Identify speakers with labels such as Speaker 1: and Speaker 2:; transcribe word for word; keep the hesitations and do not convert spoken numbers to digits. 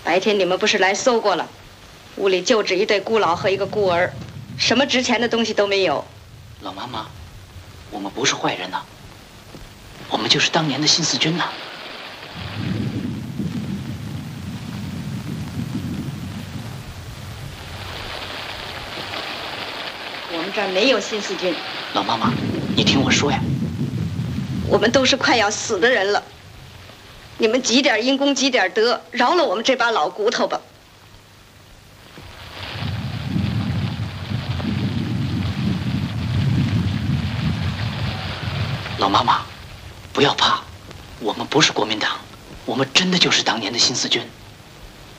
Speaker 1: 白天你们不是来搜过了，屋里就只一对孤老和一个孤儿，什么值钱的东西都没有。
Speaker 2: 老妈妈，我们不是坏人呐、啊，我们就是当年的新四军呐、啊。
Speaker 1: 我们这儿没有新四军。
Speaker 2: 老妈妈，你听我说呀，
Speaker 1: 我们都是快要死的人了。你们积点因功积点德，饶了我们这把老骨头吧。
Speaker 2: 老妈妈，不要怕，我们不是国民党，我们真的就是当年的新四军。